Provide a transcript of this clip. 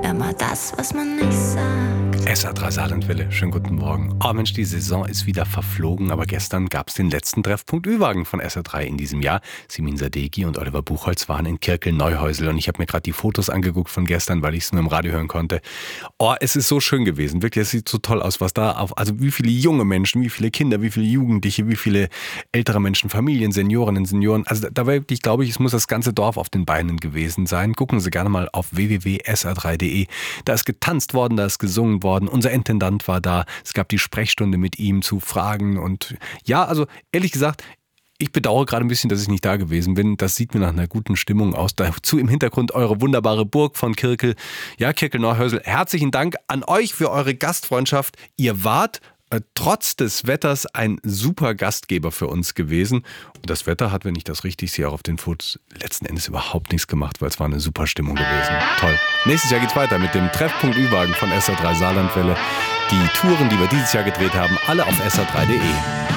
immer das, was man nicht sagt. SR3 Saarlandwelle, schönen guten Morgen. Oh Mensch, die Saison ist wieder verflogen, aber gestern gab es den letzten Treffpunkt Ü-Wagen von SR3 in diesem Jahr. Simin Sadeghi und Oliver Buchholz waren in Kirkel-Neuhäusel und ich habe mir gerade die Fotos angeguckt von gestern, weil ich es nur im Radio hören konnte. Oh, es ist so schön gewesen, wirklich, es sieht so toll aus, was da auf, also wie viele junge Menschen, wie viele Kinder, wie viele Jugendliche, wie viele ältere Menschen, Familien, Seniorinnen, Senioren, also da wirklich, glaube ich, es muss das ganze Dorf auf den Beinen gewesen sein. Gucken Sie gerne mal auf www.sr3.de. Da ist getanzt worden, da ist gesungen worden. Unser Intendant war da. Es gab die Sprechstunde mit ihm zu Fragen. Und ja, also ehrlich gesagt, ich bedauere gerade ein bisschen, dass ich nicht da gewesen bin. Das sieht mir nach einer guten Stimmung aus. Dazu im Hintergrund eure wunderbare Burg von Kirkel. Ja, Kirkel-Neuhäusel. Herzlichen Dank an euch für eure Gastfreundschaft. Ihr wart trotz des Wetters ein super Gastgeber für uns gewesen. Und das Wetter hat, wenn ich das richtig sehe, auch auf den Fotos letzten Endes überhaupt nichts gemacht, weil es war eine super Stimmung gewesen. Toll. Nächstes Jahr geht's weiter mit dem Treffpunkt Ü-Wagen von SR3 Saarlandwelle. Die Touren, die wir dieses Jahr gedreht haben, alle auf sr3.de.